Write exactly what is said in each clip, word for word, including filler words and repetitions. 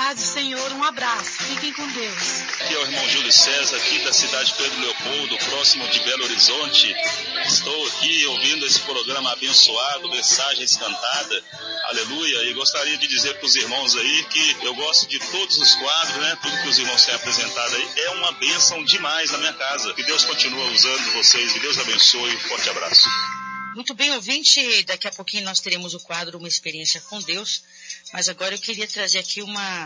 paz do Senhor, um abraço. Fiquem com Deus. Aqui é o irmão Júlio César, aqui da cidade de Pedro Leopoldo, próximo de Belo Horizonte. Estou aqui ouvindo esse programa abençoado, Mensagens Cantadas, aleluia, e gostaria de dizer para os irmãos aí que eu gosto de todos os quadros, né? Tudo que os irmãos têm apresentado aí é uma bênção demais na minha casa. Que Deus continue usando vocês, que Deus abençoe. Um forte abraço. Muito bem, ouvinte, daqui a pouquinho nós teremos o quadro Uma Experiência com Deus, mas agora eu queria trazer aqui uma...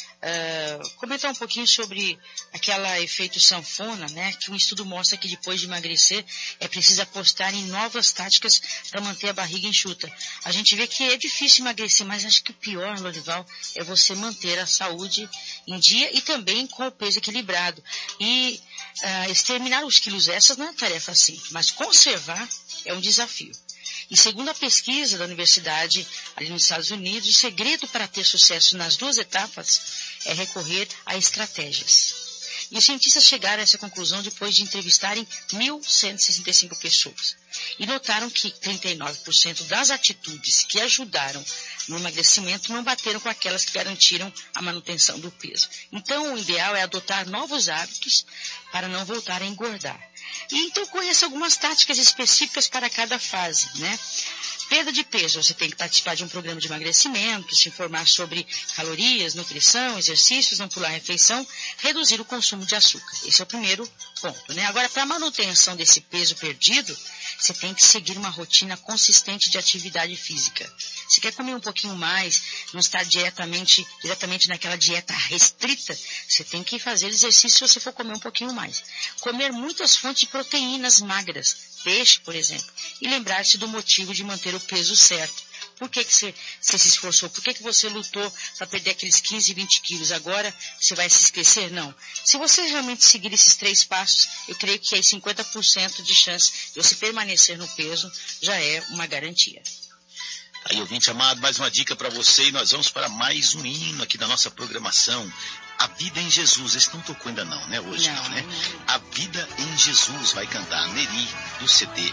Uh, comentar um pouquinho sobre aquele efeito sanfona, né? Que um estudo mostra que depois de emagrecer é preciso apostar em novas táticas para manter a barriga enxuta. A gente vê que é difícil emagrecer, mas acho que o pior, Lorival, é você manter a saúde em dia e também com o peso equilibrado. E uh, exterminar os quilos extras não é uma tarefa simples, mas conservar é um desafio. E segundo a pesquisa da universidade ali nos Estados Unidos, o segredo para ter sucesso nas duas etapas é recorrer a estratégias. E os cientistas chegaram a essa conclusão depois de entrevistarem mil cento e sessenta e cinco pessoas. E notaram que trinta e nove por cento das atitudes que ajudaram no emagrecimento não bateram com aquelas que garantiram a manutenção do peso. Então, o ideal é adotar novos hábitos para não voltar a engordar. E então conheça algumas táticas específicas para cada fase, né? Perda de peso, você tem que participar de um programa de emagrecimento, se informar sobre calorias, nutrição, exercícios, não pular a refeição, reduzir o consumo de açúcar. Esse é o primeiro ponto, né? Agora, para a manutenção desse peso perdido, você tem que seguir uma rotina consistente de atividade física. Se quer comer um pouquinho mais, não estar diretamente, diretamente naquela dieta restrita, você tem que fazer exercício se você for comer um pouquinho mais. Comer muitas fontes de proteínas magras, peixe, por exemplo, e lembrar-se do motivo de manter o peso certo. Por que, que você, você se esforçou? Por que, que você lutou para perder aqueles quinze, vinte quilos? Agora você vai se esquecer? Não. Se você realmente seguir esses três passos, eu creio que aí cinquenta por cento de chance de você permanecer no peso já é uma garantia. Aí, ouvinte amado, mais uma dica para você e nós vamos para mais um hino aqui da nossa programação. A Vida em Jesus. Esse não tocou ainda não, né? Hoje não, não né? A Vida em Jesus vai cantar Neri do C D